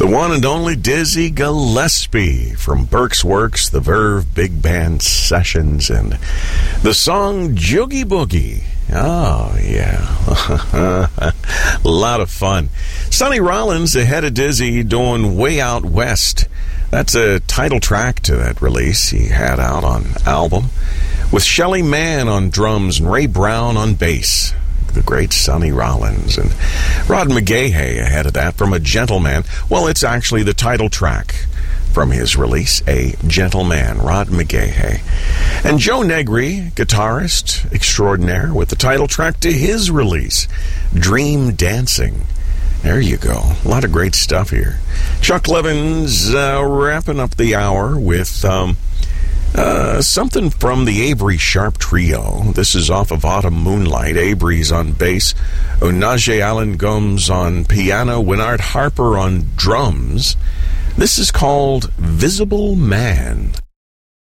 one and only Dizzy Gillespie from Burke's Works, the Verve Big Band Sessions, and the song Joogie Boogie. Oh, yeah. A lot of fun. Sonny Rollins ahead of Dizzy doing Way Out West. That's a title track to that release he had out on album, with Shelly Manne on drums and Ray Brown on bass. The great Sonny Rollins. And Rod McGahey ahead of that from A Gentleman. Well, it's actually the title track from his release, A Gentleman, Rod McGahey. And Joe Negri, guitarist extraordinaire, with the title track to his release, Dream Dancing. There you go. A lot of great stuff here. Chuck Levin's wrapping up the hour with something from the Avery Sharp Trio. This is off of Autumn Moonlight. Avery's on bass, Onaje Allen Gomes on piano, Winard Harper on drums. This is called Visible Man.